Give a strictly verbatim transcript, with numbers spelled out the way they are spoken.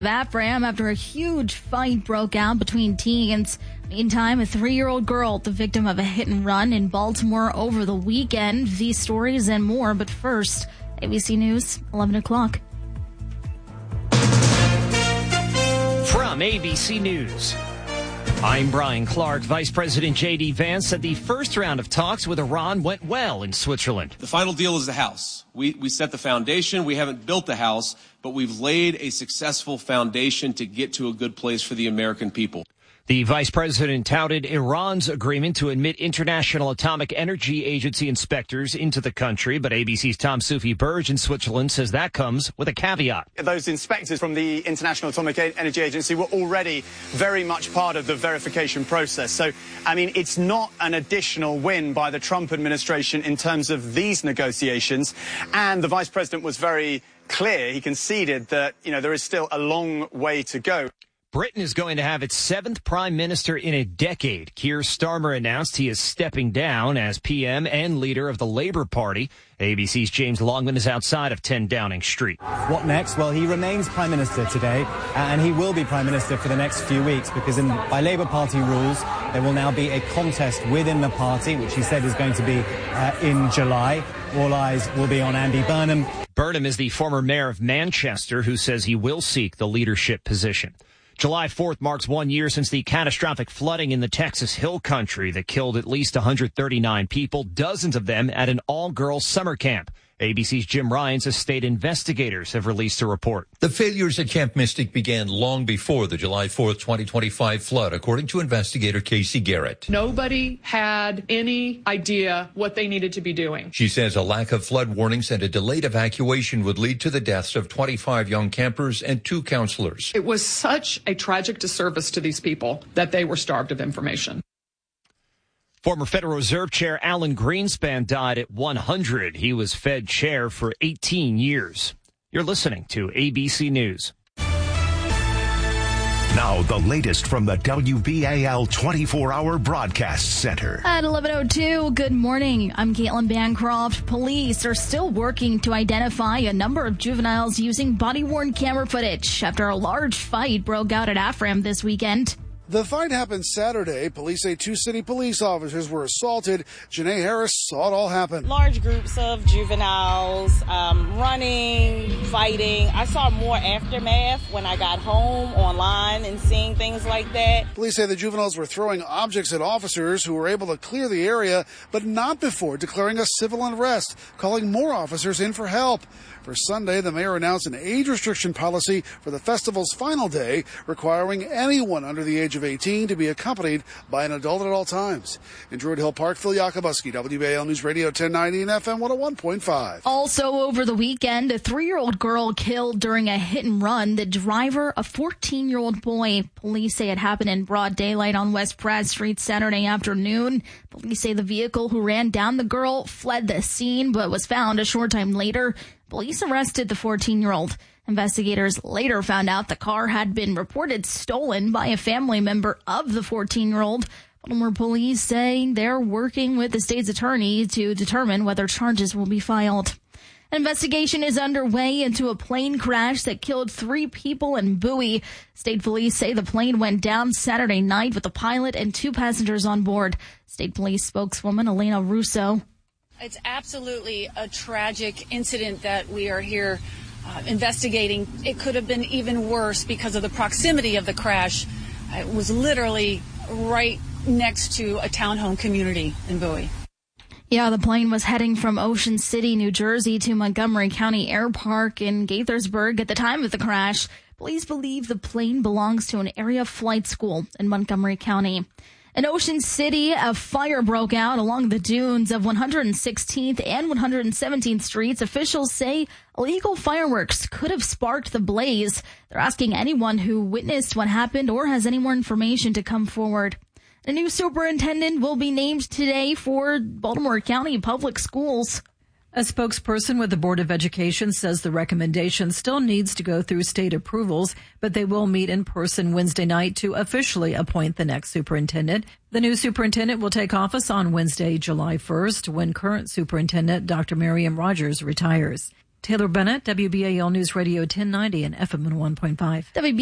Ephraim after a huge fight broke out between teens. Meantime, a three-year-old girl, the victim of a hit and run in Baltimore over the weekend. These stories and more, but first, A B C News, eleven o'clock. From A B C News, I'm Brian Clark. Vice President J D. Vance said the first round of talks with Iran went well in Switzerland. The final deal is the house. We, we set the foundation. We haven't built the house, but we've laid a successful foundation to get to a good place for the American people. The vice president touted Iran's agreement to admit International Atomic Energy Agency inspectors into the country, but A B C's Tom Soufi Burge in Switzerland says that comes with a caveat. Those inspectors from the International Atomic Energy Agency were already very much part of the verification process. So, I mean, it's not an additional win by the Trump administration in terms of these negotiations. And the vice president was very clear. He conceded that, you know, there is still a long way to go. Britain is going to have its seventh prime minister in a decade. Keir Starmer announced he is stepping down as P M and leader of the Labour Party. A B C's James Longman is outside of ten Downing Street. What next? Well, he remains prime minister today, and he will be prime minister for the next few weeks because in, by Labour Party rules, there will now be a contest within the party, which he said is going to be uh, in July. All eyes will be on Andy Burnham. Burnham is the former mayor of Manchester who says he will seek the leadership position. July fourth marks one year since the catastrophic flooding in the Texas Hill Country that killed at least one hundred thirty-nine people, dozens of them at an all-girls summer camp. A B C's Jim Ryan says state investigators have released a report. The failures at Camp Mystic began long before the July fourth, twenty twenty-five flood, according to investigator Casey Garrett. Nobody had any idea what they needed to be doing. She says a lack of flood warnings and a delayed evacuation would lead to the deaths of twenty-five young campers and two counselors. It was such a tragic disservice to these people that they were starved of information. Former Federal Reserve Chair Alan Greenspan died at one hundred. He was Fed chair for eighteen years. You're listening to A B C News. Now, the latest from the W B A L twenty-four hour Broadcast Center. At eleven oh two, good morning. I'm Caitlin Bancroft. Police are still working to identify a number of juveniles using body-worn camera footage after a large fight broke out at Ephraim this weekend. The fight happened Saturday. Police say two city police officers were assaulted. Janae Harris saw it all happen. Large groups of juveniles um, running, fighting. I saw more aftermath when I got home online and seeing things like that. Police say the juveniles were throwing objects at officers who were able to clear the area, but not before declaring a civil unrest, calling more officers in for help. For Sunday, the mayor announced an age restriction policy for the festival's final day, requiring anyone under the age of eighteen to be accompanied by an adult at all times. In Druid Hill Park, Phil Yakubuski, W B A L News Radio ten ninety and F M one oh one point five. Also over the weekend, a three-year-old girl killed during a hit and run. The driver, a fourteen-year-old boy. Police say it happened in broad daylight on West Pratt Street Saturday afternoon. Police say the vehicle who ran down the girl fled the scene but was found a short time later. Police arrested the fourteen-year-old. Investigators later found out the car had been reported stolen by a family member of the fourteen-year-old. Baltimore police say they're working with the state's attorney to determine whether charges will be filed. An investigation is underway into a plane crash that killed three people in Bowie. State police say the plane went down Saturday night with a pilot and two passengers on board. State police spokeswoman Elena Russo. It's absolutely a tragic incident that we are here uh, investigating. It could have been even worse because of the proximity of the crash. It was literally right next to a townhome community in Bowie. Yeah, the plane was heading from Ocean City, New Jersey to Montgomery County Air Park in Gaithersburg at the time of the crash. Police believe the plane belongs to an area flight school in Montgomery County. In Ocean City, a fire broke out along the dunes of one hundred sixteenth and one hundred seventeenth Streets. Officials say illegal fireworks could have sparked the blaze. They're asking anyone who witnessed what happened or has any more information to come forward. A new superintendent will be named today for Baltimore County Public Schools. A spokesperson with the Board of Education says the recommendation still needs to go through state approvals, but they will meet in person Wednesday night to officially appoint the next superintendent. The new superintendent will take office on Wednesday, July first, when current superintendent Doctor Miriam Rogers retires. Taylor Bennett, W B A L News Radio ten ninety and F M one oh one point five. W B